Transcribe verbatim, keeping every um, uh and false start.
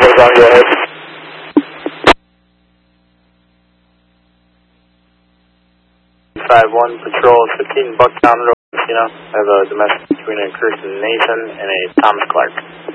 Amazon, go ahead. five one Patrol fifteen Bucktown Road, you know. I have a domestic between a Kirsten Nathan and a Thomas Clark.